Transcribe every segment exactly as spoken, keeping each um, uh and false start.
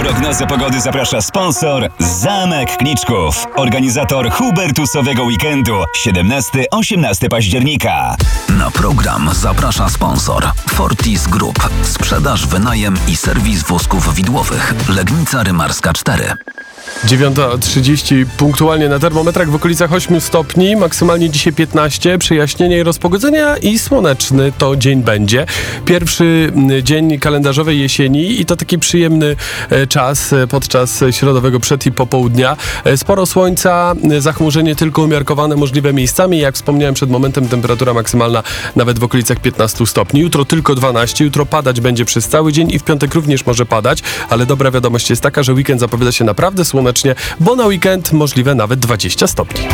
prognozę pogody zaprasza sponsor Zamek Kniczków. Organizator Hubertusowego Weekendu siedemnastego do osiemnastego października. Na program zaprasza sponsor Fortis Group. Sprzedaż, wynajem i serwis wózków widłowych. Legnica Rymarska cztery. dziewiąta trzydzieści punktualnie na termometrach w okolicach ośmiu stopni, maksymalnie dzisiaj piętnaście, przejaśnienia i rozpogodzenia i słoneczny to dzień będzie. Pierwszy dzień kalendarzowej jesieni i to taki przyjemny czas podczas środowego przed- i popołudnia. Sporo słońca, zachmurzenie tylko umiarkowane, możliwe miejscami. Jak wspomniałem przed momentem, temperatura maksymalna nawet w okolicach piętnastu stopni. Jutro tylko dwanaście, jutro padać będzie przez cały dzień i w piątek również może padać, ale dobra wiadomość jest taka, że weekend zapowiada się naprawdę słonecznie, bo na weekend możliwe nawet dwadzieścia stopni.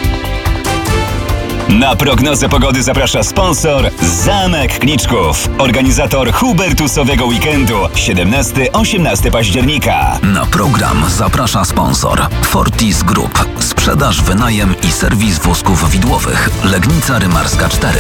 Na prognozę pogody zaprasza sponsor Zamek Kniczków. Organizator Hubertusowego Weekendu siedemnastego do osiemnastego października. Na program zaprasza sponsor Fortis Group. Sprzedaż, wynajem i serwis wózków widłowych. Legnica Rymarska cztery.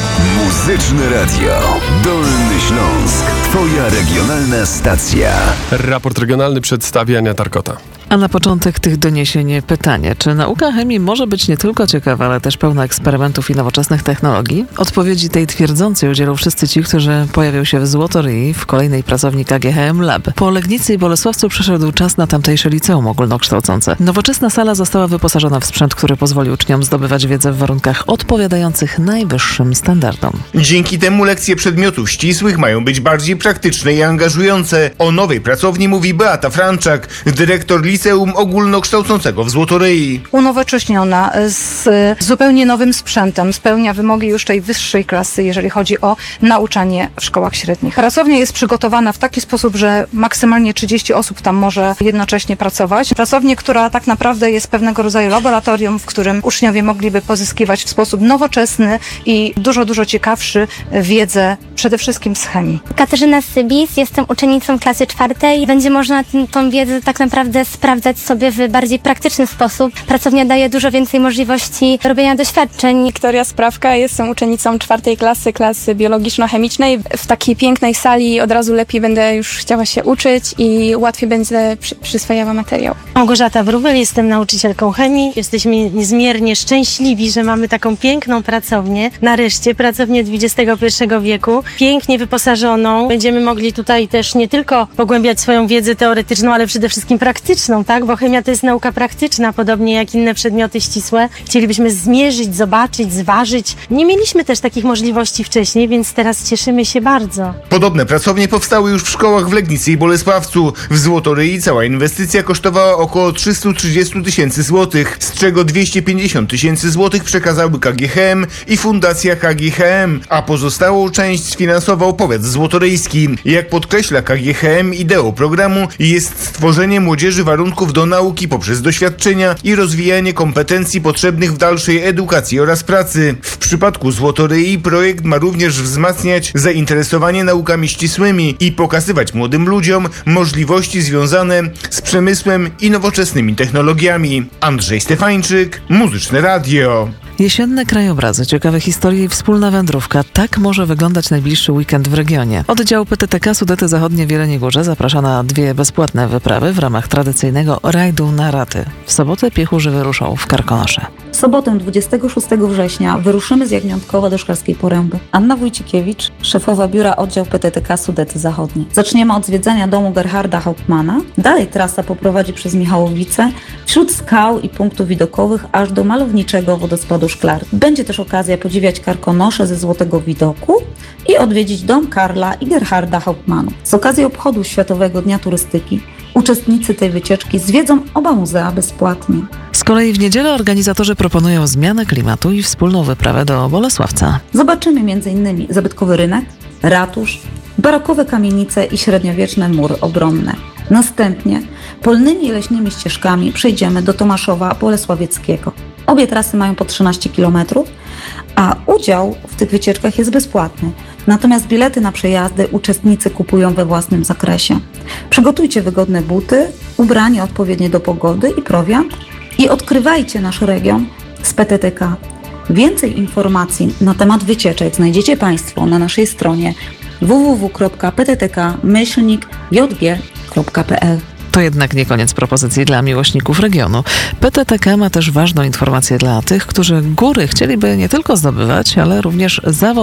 Muzyczne Radio. Dolny Śląsk. Twoja regionalna stacja. Raport regionalny przedstawi Ania Tarkota. A na początek tych doniesień pytanie, czy nauka chemii może być nie tylko ciekawa, ale też pełna eksperymentów i nowoczesnych technologii? Odpowiedzi tej twierdzącej udzielą wszyscy ci, którzy pojawią się w Złotoryi w kolejnej pracowni K G H M Lab. Po Legnicy i Bolesławcu przyszedł czas na tamtejsze liceum ogólnokształcące. Nowoczesna sala została wyposażona w sprzęt, który pozwoli uczniom zdobywać wiedzę w warunkach odpowiadających najwyższym standardom. Dzięki temu lekcje przedmiotów ścisłych mają być bardziej praktyczne i angażujące. O nowej pracowni mówi Beata Franczak, dyrektor Liceum Ogólnokształcącego w Złotoryi. Unowocześniona, z zupełnie nowym sprzętem, spełnia wymogi już tej wyższej klasy, jeżeli chodzi o nauczanie w szkołach średnich. Pracownia jest przygotowana w taki sposób, że maksymalnie trzydzieści osób tam może jednocześnie pracować. Pracownia, która tak naprawdę jest pewnego rodzaju laboratorium, w którym uczniowie mogliby pozyskiwać w sposób nowoczesny i dużo, dużo ciekawszy wiedzę, przede wszystkim z chemii. Katarzyna Sybis, jestem uczennicą klasy czwartej. Będzie można t- tą wiedzę tak naprawdę sprawdzać sobie w bardziej praktyczny sposób. Pracownia daje dużo więcej możliwości robienia doświadczeń. Wiktoria Sprawka, jestem uczennicą czwartej klasy, klasy biologiczno-chemicznej. W takiej pięknej sali od razu lepiej będę już chciała się uczyć i łatwiej będę przy, przyswajała materiał. Małgorzata Wróbel, jestem nauczycielką chemii. Jesteśmy niezmiernie szczęśliwi, że mamy taką piękną pracownię. Nareszcie pracownię dwudziestego pierwszego wieku. Pięknie wyposażoną. Będziemy mogli tutaj też nie tylko pogłębiać swoją wiedzę teoretyczną, ale przede wszystkim praktyczną, tak? Bo chemia to jest nauka praktyczna, podobnie jak inne przedmioty ścisłe. Chcielibyśmy zmierzyć, zobaczyć, zważyć. Nie mieliśmy też takich możliwości wcześniej, więc teraz cieszymy się bardzo. Podobne pracownie powstały już w szkołach w Legnicy i Bolesławcu. W Złotoryi cała inwestycja kosztowała około trzysta trzydzieści tysięcy złotych, z czego dwieście pięćdziesiąt tysięcy złotych przekazały K G H M i Fundacja K G H M, a pozostałą część sfinansował powiat złotoryjski. Jak podkreśla K G H M, ideą programu jest stworzenie młodzieży warunków do nauki poprzez doświadczenia i rozwijanie kompetencji potrzebnych w dalszej edukacji oraz pracy. W przypadku Złotoryi projekt ma również wzmacniać zainteresowanie naukami ścisłymi i pokazywać młodym ludziom możliwości związane z przemysłem i nowoczesnymi technologiami. Andrzej Stefańczyk, Muzyczne Radio. Jesienne krajobrazy, ciekawe historie i wspólna wędrówka. Tak może wyglądać najbliższy weekend w regionie. Oddział P T T K Sudety Zachodnie w Jeleniej Górze zaprasza na dwie bezpłatne wyprawy w ramach tradycyjnego rajdu na raty. W sobotę piechurzy wyruszą w Karkonosze. W sobotę dwudziestego szóstego września wyruszymy z Jagniątkowa do Szklarskiej Poręby. Anna Wójcikiewicz, szefowa biura oddział P T T K Sudety Zachodnie. Zaczniemy od zwiedzania domu Gerharda Hauptmana. Dalej trasa poprowadzi przez Michałowice, wśród skał i punktów widokowych, aż do malowniczego wodospadu Szklar. Będzie też okazja podziwiać Karkonosze ze złotego widoku i odwiedzić dom Karla i Gerharda Hauptmanów. Z okazji obchodu Światowego Dnia Turystyki uczestnicy tej wycieczki zwiedzą oba muzea bezpłatnie. Z kolei w niedzielę organizatorzy proponują zmianę klimatu i wspólną wyprawę do Bolesławca. Zobaczymy między innymi zabytkowy rynek, ratusz, barokowe kamienice i średniowieczne mury obronne. Następnie polnymi i leśnymi ścieżkami przejdziemy do Tomaszowa Bolesławieckiego. Obie trasy mają po trzynaście kilometrów, a udział w tych wycieczkach jest bezpłatny. Natomiast bilety na przejazdy uczestnicy kupują we własnym zakresie. Przygotujcie wygodne buty, ubranie odpowiednie do pogody i prowiant i odkrywajcie nasz region z P T T K. Więcej informacji na temat wycieczek znajdziecie Państwo na naszej stronie w w w kropka p t t k myślnik j g kropka p l. To jednak nie koniec propozycji dla miłośników regionu. P T T K ma też ważną informację dla tych, którzy góry chcieliby nie tylko zdobywać, ale również zawodować